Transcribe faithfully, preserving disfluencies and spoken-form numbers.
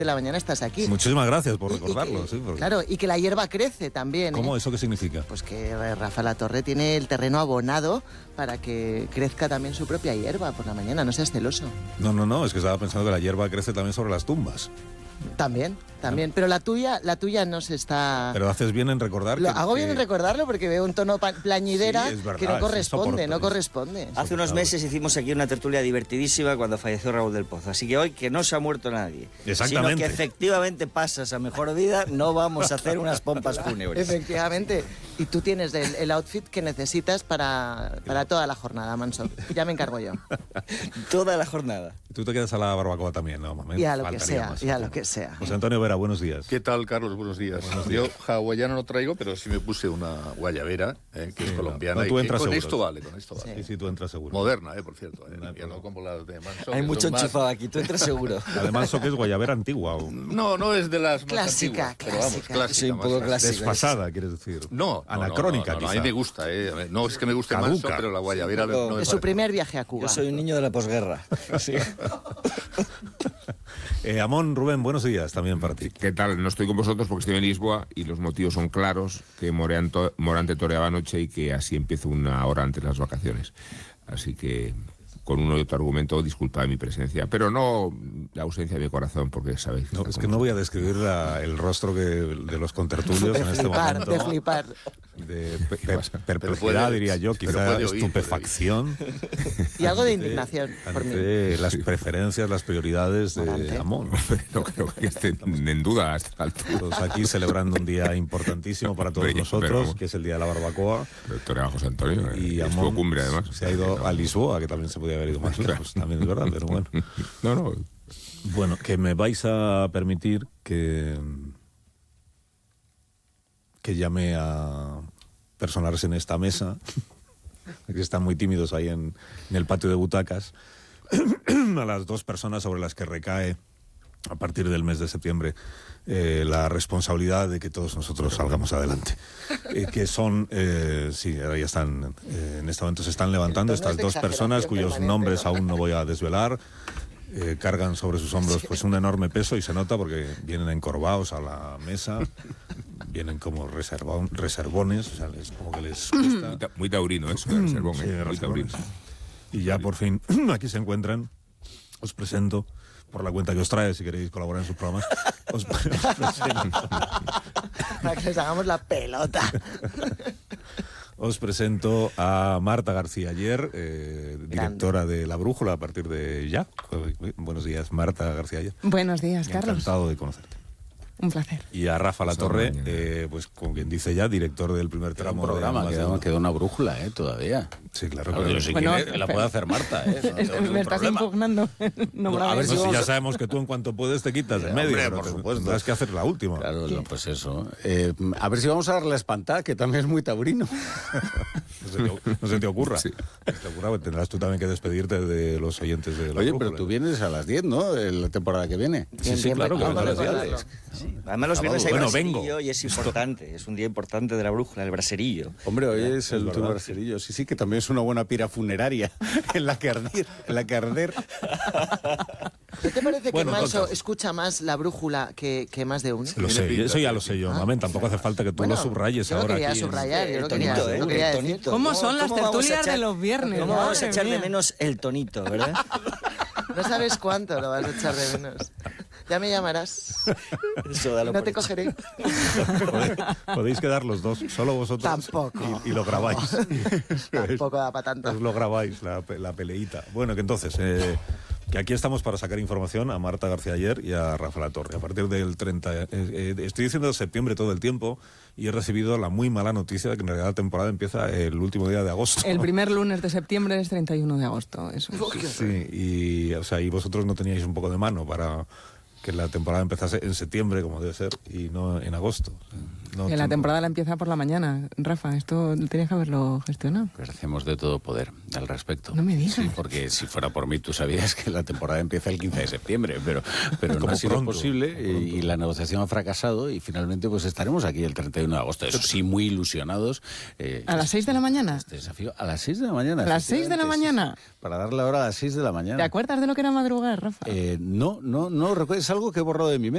de la mañana estás aquí. Muchísimas gracias por Y- y recordarlo. que- sí, porque... Claro, y que la hierba crece también. ¿Cómo? ¿eh? ¿Eso qué significa? Pues que Rafa La Torre tiene el terreno abonado para que crezca también su propia hierba por la mañana, no seas celoso. No, no, no, es que estaba pensando que la hierba crece también sobre las tumbas. También, también. Pero la tuya, la tuya no se está... Pero haces bien en recordar Lo que... hago bien que- en recordarlo porque veo un tono pa- plañidera Sí, es verdad, que no es corresponde, insoportable. no corresponde. Hace unos meses hicimos aquí una tertulia divertidísima cuando falleció Raúl del Pozo. Así que hoy, que no se ha muerto nadie, Exactamente. sino que efectivamente pasas a mejor vida, no vamos a hacer unas pompas fúnebres. Efectivamente. Y tú tienes el, el outfit que necesitas para, para toda la jornada, Manso. Ya me encargo yo. Toda la jornada. Tú te quedas a la barbacoa también, ¿no? Momento, Y a lo que faltaría sea, más. y a lo que sea. José Antonio Vera, buenos días. ¿Qué tal, Carlos? Buenos días. Yo hawaiano no traigo, pero sí me puse una guayabera, eh, que es Sí, colombiana. no, tú y que entras con seguro. esto vale, con esto vale. Sí, sí, tú entras seguro. Moderna, eh, por cierto. Eh, No hay ya no problema. como las de Manso. Hay que mucho son más- enchufado aquí, tú entras seguro. Además, ¿eso qué es guayabera antigua? O... No, no es de las más Clásica, antiguas, pero vamos, clásica. clásica. Sí, un más poco clásica. clásica. Desfasada, quieres decir. No, Anacrónica, no, no, no, no, a quizá. mí me gusta, eh. No es que me guste Caduca. Manso, pero la guayabera no, no me Es su parece. primer viaje a Cuba. Yo soy un niño de la posguerra. Sí. Eh, Amón, Rubén, buenos días también para ti. ¿Qué tal? No estoy con vosotros porque estoy en Lisboa y los motivos son claros, que Moreanto- Morante toreaba anoche y que así empiezo una hora antes de las vacaciones. Así que, con uno y otro argumento, disculpad mi presencia, pero no la ausencia de mi corazón, porque sabéis... No, es que no voy a describir la- el rostro que, de los contertulios De en este flipar, momento. de flipar. De pe- pe- pasa? perplejidad, puede- diría yo, pero quizá puede oír, puede estupefacción. Y algo de ante- indignación por mí. ante las preferencias, las prioridades de Morante. Amón. No creo que estén en duda a esta altura. Todos aquí celebrando un día importantísimo para todos Pero- nosotros, pero- que es el Día de la Barbacoa. Toreaba José Antonio, Y eh, estuvo Amón cumbre además. se ha ido a Lisboa, que también se podía haber ido más lejos, también es verdad, pero bueno. No, no, Bueno, que me vais a permitir que, que llame a personarse en esta mesa, que están muy tímidos ahí en, en el patio de butacas, a las dos personas sobre las que recae a partir del mes de septiembre eh, la responsabilidad de que todos nosotros salgamos adelante. Eh, que son, eh, sí, ahora ya están, eh, en este momento se están levantando El tono estas es de dos personas exageración cuyos permanente, nombres ¿no? aún no voy a desvelar. Eh, cargan sobre sus hombros pues un enorme peso y se nota porque vienen encorvados a la mesa, vienen como reserva- reservones, o sea, les, como que les muy, cuesta. ta- muy taurino eso, el reservón, Sí, eh, muy reservones. taurino. Y ya por fin aquí se encuentran. Os presento, por la cuenta que os trae, si queréis colaborar en sus programas, os, os presento, Para que les hagamos la pelota. os presento a Marta García Ayer, eh, directora de La Brújula a partir de ya. Buenos días, Marta García Ayer. Buenos días, Carlos. Encantado de conocerte. Un placer. Y a Rafa La Pasado Torre, mañana. eh, pues como quien dice ya, director del primer Queda tramo un programa, de Más de queda, Uno. queda una brújula, ¿eh? Todavía. Sí, claro. Claro, claro. yo si Bueno, quiere, la puede hacer Marta, ¿eh? Eso no tengo Me ningún estás problema. impugnando. No, No, a ver No, si si vamos ya a- sabemos que tú en cuanto puedes te quitas de Eh, medio. hombre, pero por te- supuesto. Tendrás que hacer la última. Claro, no, pues eso. Eh, a ver si vamos a darle la espantada, que también es muy taurino. No se te, no se te ocurra. Sí. No se te ocurra, porque tendrás tú también que despedirte de los oyentes de La Oye, Brújula. pero tú vienes a las diez, ¿no? En la temporada que viene. Sí, sí, claro, que Vamos vengo a a las diez. recordarlo. Sí. Además, los viernes hay Bueno, braserillo vengo. y es importante. Es un día importante de la brújula, el braserillo. Hombre, hoy es el verdad. último braserillo. Sí, sí, que también es una buena pira funeraria en la que arder. En la que arder. ¿No te parece que Bueno, Manso entonces- escucha más la brújula que, que más de uno? Lo sé, eso ya lo sé yo. Mamen, tampoco hace falta que tú Bueno, lo subrayes yo lo ahora quería aquí. en- subrayar, yo El lo quería, tonito, yo ¿eh? lo quería El decir. tonito. ¿Cómo son las vamos a tertulias echar- de los viernes? ¿Cómo vamos a Madre echar de mía. menos el tonito, verdad? No sabes cuánto lo vas a echar de menos. Ya me llamarás. Eso, dalo No por te hecho. cogeré. Podéis, podéis quedar los dos, solo vosotros. Tampoco. Y, y lo grabáis. Tampoco da para tanto. Os lo grabáis, la, pe- la peleita. Bueno, que entonces, eh, que aquí estamos para sacar información a Marta García Ayer y a Rafa La Torre. A partir del treinta, eh, eh, estoy diciendo septiembre todo el tiempo y he recibido la muy mala noticia de que en realidad la temporada empieza el último día de agosto. El primer lunes de septiembre es treinta y uno de agosto. Eso es. Sí, y, o sea, y vosotros no teníais un poco de mano para que la temporada empezase en septiembre, como debe ser, y no en agosto. No Que la tengo- temporada la empieza por la mañana. Rafa, esto tenías que haberlo gestionado. Pues hacemos de todo poder al respecto. No me digas. Sí, porque si fuera por mí, tú sabías que la temporada empieza el quince de septiembre, pero, pero no Como ha sido pronto, posible como y, pronto. y la negociación ha fracasado y finalmente pues estaremos aquí el treinta y uno de agosto. Eso sí, muy ilusionados. eh, ¿A las seis de la mañana? Este desafío a las seis de la mañana. ¿A las seis de la efectivamente, sí, mañana? sí. Para dar la hora a las seis de la mañana. ¿Te acuerdas de lo que era madrugar, Rafa? Eh, no, no, no recuerdo. Es algo que he borrado de mi mente.